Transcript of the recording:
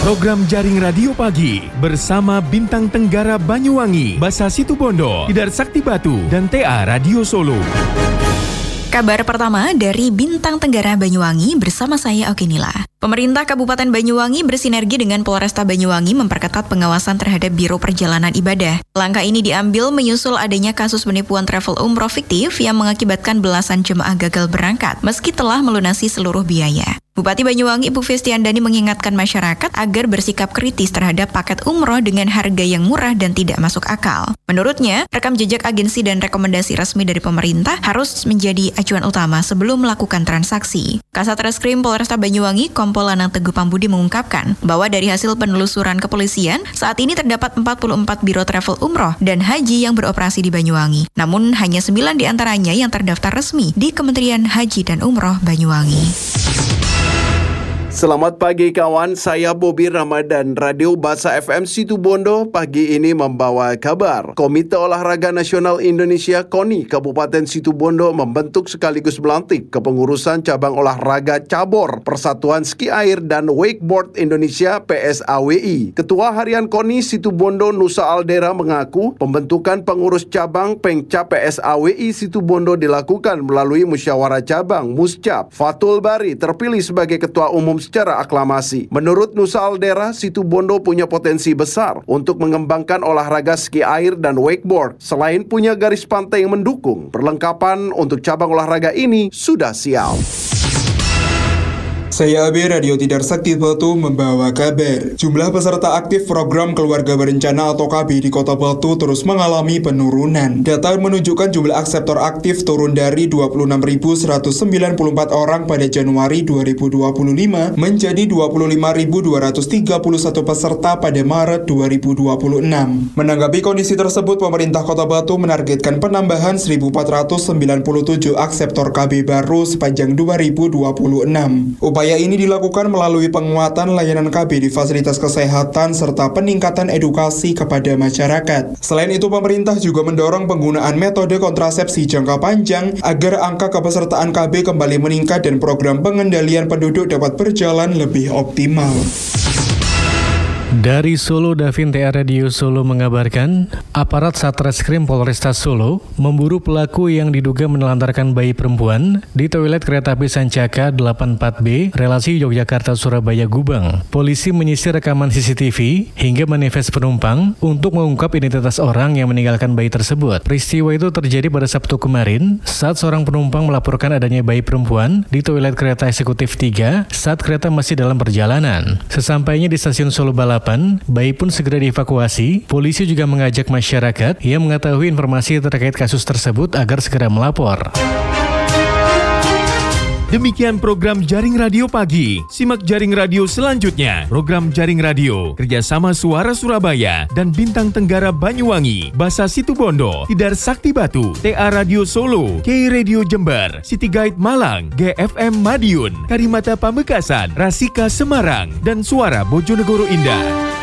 Program Jaring Radio Pagi bersama Bintang Tenggara Banyuwangi, Basa Situbondo, Tidar Sakti Batu, dan TA Radio Solo. Kabar pertama dari Bintang Tenggara Banyuwangi bersama saya Okinila. Pemerintah Kabupaten Banyuwangi bersinergi dengan Polresta Banyuwangi memperketat pengawasan terhadap Biro Perjalanan Ibadah. Langkah ini diambil menyusul adanya kasus penipuan travel umroh fiktif yang mengakibatkan belasan jemaah gagal berangkat meski telah melunasi seluruh biaya. Bupati Banyuwangi Ibu Fistiandani mengingatkan masyarakat agar bersikap kritis terhadap paket umroh dengan harga yang murah dan tidak masuk akal. Menurutnya, rekam jejak agensi dan rekomendasi resmi dari pemerintah harus menjadi acuan utama sebelum melakukan transaksi. Kasat Reskrim Polresta Banyuwangi Kompol Lanang Teguh Pambudi mengungkapkan bahwa dari hasil penelusuran kepolisian, saat ini terdapat 44 biro travel umroh dan haji yang beroperasi di Banyuwangi. Namun hanya 9 diantaranya yang terdaftar resmi di Kementerian Haji dan Umroh Banyuwangi. Selamat pagi kawan, saya Bobi Ramadan, Radio Basa FM Situbondo pagi ini membawa kabar. Komite Olahraga Nasional Indonesia KONI Kabupaten Situbondo membentuk sekaligus melantik kepengurusan cabang olahraga cabor Persatuan Ski Air dan Wakeboard Indonesia PSAWI. Ketua Harian KONI Situbondo Nusa Aldera mengaku pembentukan pengurus cabang Pengcap PSAWI Situbondo dilakukan melalui musyawarah cabang Muscap. Fatul Bari terpilih sebagai ketua umum secara aklamasi. Menurut Nusa Aldera, Situbondo punya potensi besar untuk mengembangkan olahraga ski air dan wakeboard. Selain punya garis pantai yang mendukung, perlengkapan untuk cabang olahraga ini sudah siap. Saya AB Radio Tidar Sakti Batu membawa kabar. Jumlah peserta aktif program Keluarga Berencana atau KB di Kota Batu terus mengalami penurunan. Data menunjukkan jumlah akseptor aktif turun dari 26.194 orang pada Januari 2025 menjadi 25.231 peserta pada Maret 2026. Menanggapi kondisi tersebut, pemerintah Kota Batu menargetkan penambahan 1.497 akseptor KB baru sepanjang 2026. Upaya ini dilakukan melalui penguatan layanan KB di fasilitas kesehatan serta peningkatan edukasi kepada masyarakat. Selain itu, pemerintah juga mendorong penggunaan metode kontrasepsi jangka panjang agar angka kepesertaan KB kembali meningkat dan program pengendalian penduduk dapat berjalan lebih optimal. Dari Solo, Davin TA Radio Solo mengabarkan, aparat Satreskrim Polresta Solo memburu pelaku yang diduga menelantarkan bayi perempuan di toilet kereta api Sancaka 84B, relasi Yogyakarta-Surabaya Gubeng. Polisi menyisir rekaman CCTV hingga manifest penumpang untuk mengungkap identitas orang yang meninggalkan bayi tersebut. Peristiwa itu terjadi pada Sabtu kemarin saat seorang penumpang melaporkan adanya bayi perempuan di toilet kereta eksekutif 3 saat kereta masih dalam perjalanan. Sesampainya di stasiun Solo Balapan, bayi pun segera dievakuasi. Polisi juga mengajak masyarakat yang mengetahui informasi terkait kasus tersebut agar segera melapor. Demikian program Jaring Radio Pagi. Simak Jaring Radio selanjutnya. Program Jaring Radio kerjasama Suara Surabaya dan Bintang Tenggara Banyuwangi, Basa Situbondo, Tidar Sakti Batu, TA Radio Solo, K Radio Jember, City Guide Malang, GFM Madiun, Karimata Pamekasan, Rasika Semarang, dan Suara Bojonegoro Indah.